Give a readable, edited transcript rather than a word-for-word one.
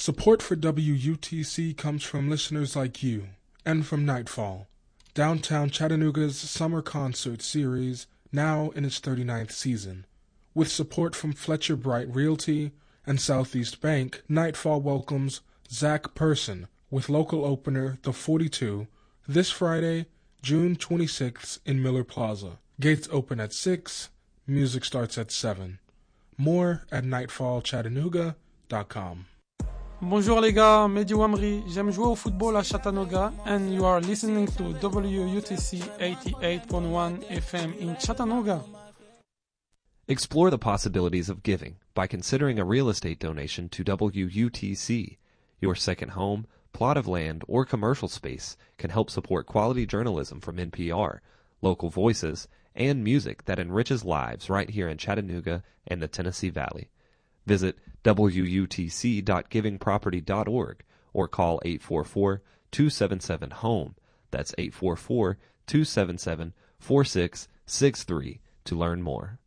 Support for WUTC comes from listeners like you and from Nightfall, downtown Chattanooga's summer concert series, now in its 39th season. With support from Fletcher Bright Realty and Southeast Bank, Nightfall welcomes Zach Person with local opener The 42 this Friday, June 26th in Miller Plaza. Gates open at 6, music starts at 7. More at nightfallchattanooga.com. Bonjour les gars, Mehdi Wamri. J'aime jouer au football à Chattanooga and you are listening to WUTC 88.1 FM in Chattanooga. Explore the possibilities of giving by considering a real estate donation to WUTC. Your second home, plot of land, or commercial space can help support quality journalism from NPR, local voices, and music that enriches lives right here in Chattanooga and the Tennessee Valley. Visit wutc.givingproperty.org or call 844-277-HOME. That's 844-277-4663 to learn more.